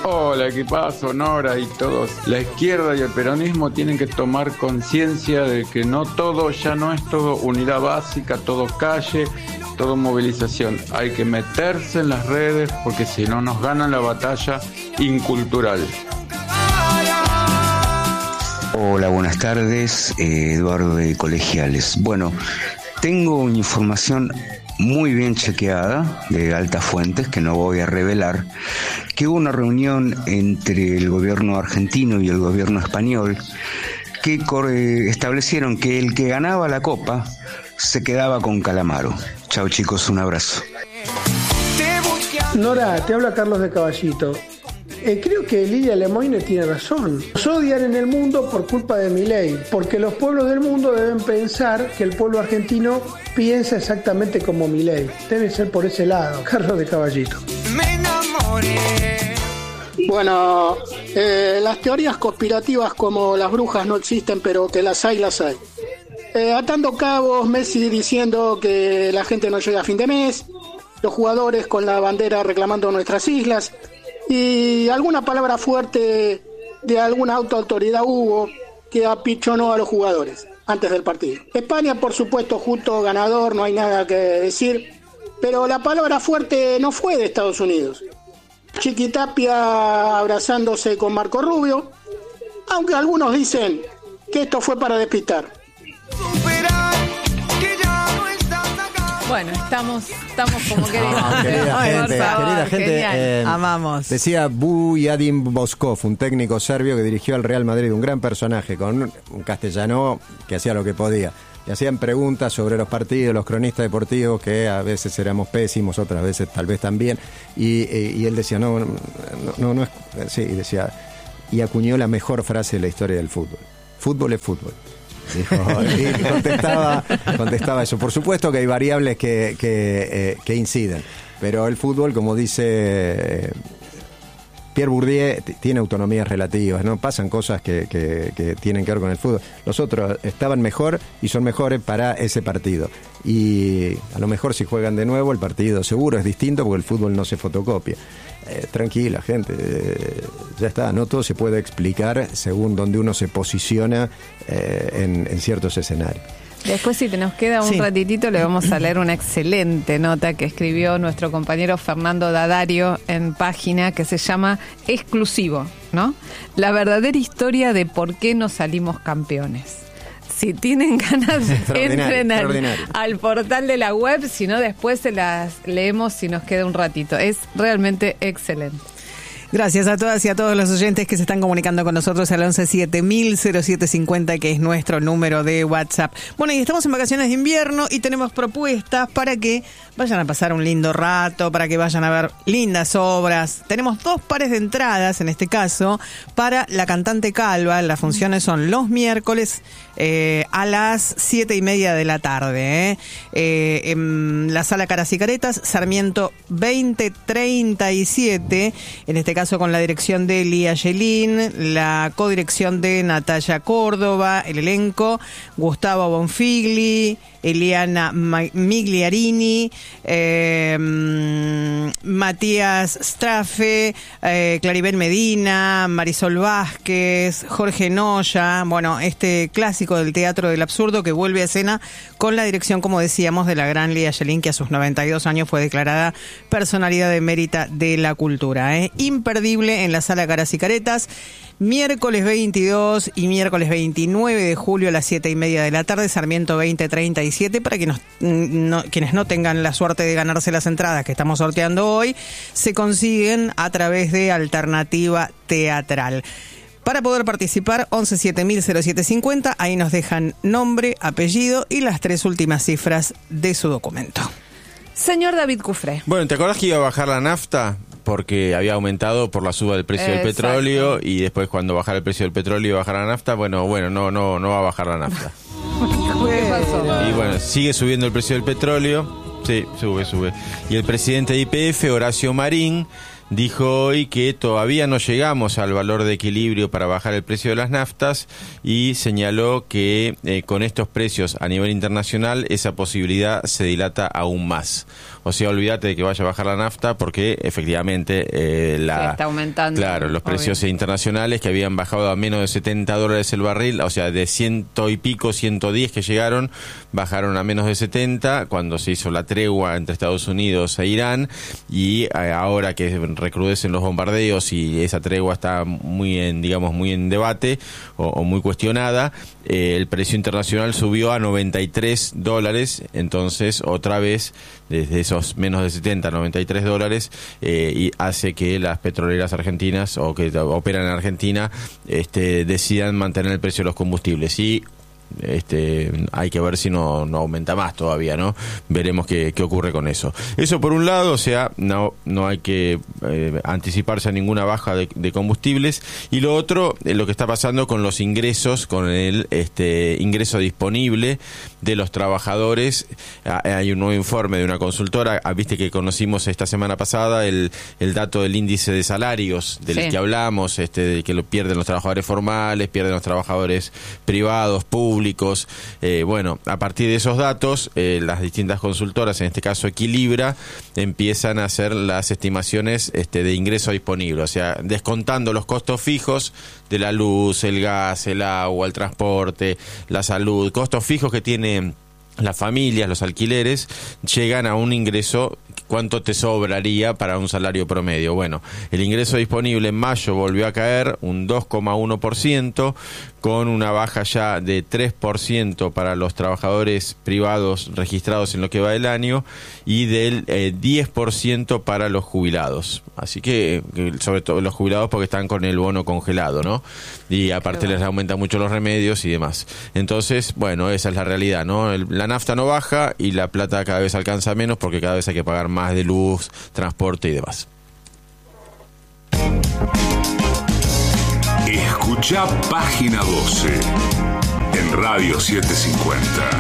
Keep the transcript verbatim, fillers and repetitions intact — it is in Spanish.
Hola, equipazo, Nora y todos. La izquierda y el peronismo tienen que tomar conciencia de que no todo, ya no es todo unidad básica, todo calle, todo movilización. Hay que meterse en las redes porque si no nos ganan la batalla incultural. Hola, buenas tardes, eh, Eduardo de Colegiales. Bueno, tengo información muy bien chequeada de altas fuentes que no voy a revelar, que hubo una reunión entre el gobierno argentino y el gobierno español que establecieron que el que ganaba la copa se quedaba con Calamaro. Chao chicos, un abrazo. Nora, te habla Carlos de Caballito. Eh, creo que Lidia Lemoine tiene razón. Nos odian en el mundo por culpa de Milei, porque los pueblos del mundo deben pensar que el pueblo argentino piensa exactamente como Milei. Debe ser por ese lado. Carlos de Caballito. Me enamoré. Bueno, eh, las teorías conspirativas como las brujas no existen, pero que las hay, las hay. Eh, atando cabos, Messi diciendo que la gente no llega a fin de mes, los jugadores con la bandera reclamando nuestras islas, y alguna palabra fuerte de alguna autoautoridad hubo que apichonó a los jugadores antes del partido. España, por supuesto, justo ganador, no hay nada que decir, pero la palabra fuerte no fue de Estados Unidos. Chiquitapia abrazándose con Marco Rubio, aunque algunos dicen que esto fue para despistar. Bueno, estamos estamos como queremos. No, querida Ay, gente, por favor, querida gente eh, amamos. Decía Bujadim Boskov, un técnico serbio que dirigió al Real Madrid, un gran personaje, con un, un castellano que hacía lo que podía. Le hacían preguntas sobre los partidos, los cronistas deportivos, que a veces éramos pésimos, otras veces tal vez también. Y, y, y él decía, no, no, no, no es... Sí, y decía, y acuñó la mejor frase de la historia del fútbol. Fútbol es fútbol. Dijo, y contestaba, contestaba eso. Por supuesto que hay variables que, que, eh, que inciden, pero el fútbol, como dice eh, Pierre Bourdieu, t- tiene autonomías relativas, ¿no? Pasan cosas que, que, que tienen que ver con el fútbol. Los otros estaban mejor y son mejores para ese partido. Y a lo mejor si juegan de nuevo, el partido seguro es distinto porque el fútbol no se fotocopia. Eh, tranquila, gente, eh, ya está, no todo se puede explicar según donde uno se posiciona eh, en, en ciertos escenarios. Después, si te nos queda un sí. ratitito, le vamos a leer una excelente nota que escribió nuestro compañero Fernando D'Addario en página que se llama Exclusivo, ¿no? La verdadera historia de por qué no salimos campeones. Si tienen ganas, entren al, al portal de la web, si no después se las leemos si nos queda un ratito. Es realmente excelente. Gracias a todas y a todos los oyentes que se están comunicando con nosotros al once siete mil cero siete cincuenta, que es nuestro número de WhatsApp. Bueno, y estamos en vacaciones de invierno y tenemos propuestas para que vayan a pasar un lindo rato, para que vayan a ver lindas obras. Tenemos dos pares de entradas, en este caso, para La Cantante Calva. Las funciones son los miércoles eh, a las siete y media de la tarde. Eh. Eh, en la Sala Caras y Caretas, Sarmiento veinte treinta y siete, en este caso con la dirección de Lía Yelín, la codirección de Natalia Córdoba, el elenco, Gustavo Bonfigli, Eliana Migliarini, eh, Matías Straffe, eh, Claribel Medina, Marisol Vázquez, Jorge Noya. Bueno, este clásico del teatro del absurdo que vuelve a escena con la dirección, como decíamos, de la gran Lía Yelín, que a sus noventa y dos años fue declarada personalidad de mérita de la cultura. ¿eh? Imperdible en la Sala Caras y Caretas. Miércoles veintidós y miércoles veintinueve de julio a las siete y media de la tarde, Sarmiento veinte treinta y siete, para que nos, no, quienes no tengan la suerte de ganarse las entradas que estamos sorteando hoy, se consiguen a través de Alternativa Teatral. Para poder participar, once siete mil cero siete cincuenta, ahí nos dejan nombre, apellido y las tres últimas cifras de su documento. Señor David Cufré. Bueno, ¿te acordás que iba a bajar la nafta? Porque había aumentado por la suba del precio Exacto. del petróleo, y después cuando bajara el precio del petróleo iba a bajar la nafta. Bueno, bueno, no, no, no va a bajar la nafta. ¿Qué pasó? Y bueno, sigue subiendo el precio del petróleo. Sí, sube, sube. Y el presidente de Y P F, Horacio Marín, dijo hoy que todavía no llegamos al valor de equilibrio para bajar el precio de las naftas, y señaló que eh, con estos precios a nivel internacional esa posibilidad se dilata aún más. O sea, olvídate de que vaya a bajar la nafta porque efectivamente eh, la, sí, está aumentando. Claro, los obvio. precios internacionales que habían bajado a menos de setenta dólares el barril, o sea, de ciento y pico, ciento diez que llegaron, bajaron a menos de setenta cuando se hizo la tregua entre Estados Unidos e Irán, y eh, ahora que recrudecen los bombardeos y esa tregua está muy en, digamos, muy en debate o, o muy cuestionada, eh, el precio internacional subió a noventa y tres dólares, entonces otra vez desde esos menos de setenta a noventa y tres dólares eh, y hace que las petroleras argentinas o que operan en Argentina este, decidan mantener el precio de los combustibles. Y este hay que ver si no, no aumenta más todavía, ¿no? Veremos qué, qué ocurre con eso. Eso por un lado, o sea, no, no hay que eh, anticiparse a ninguna baja de, de combustibles. Y lo otro, eh, lo que está pasando con los ingresos, con el este ingreso disponible de los trabajadores. Ah, hay un nuevo informe de una consultora, ah, viste que conocimos esta semana pasada el, el dato del índice de salarios del sí. que hablamos, este, de que lo pierden los trabajadores formales, pierden los trabajadores privados, públicos. públicos, eh, bueno, a partir de esos datos, eh, las distintas consultoras, en este caso Equilibra, empiezan a hacer las estimaciones este, de ingreso disponible, o sea, descontando los costos fijos de la luz, el gas, el agua, el transporte, la salud, costos fijos que tienen las familias, los alquileres, llegan a un ingreso. ¿Cuánto te sobraría para un salario promedio? Bueno, el ingreso disponible en mayo volvió a caer un dos coma uno por ciento, con una baja ya de tres por ciento para los trabajadores privados registrados en lo que va del año y del eh, diez por ciento para los jubilados. Así que, sobre todo los jubilados porque están con el bono congelado, ¿no? Y aparte les aumentan mucho los remedios y demás. Entonces, bueno, esa es la realidad, ¿no? El, la nafta no baja y la plata cada vez alcanza menos porque cada vez hay que pagar más de luz, transporte y demás. Escucha Página doce en Radio setecientos cincuenta.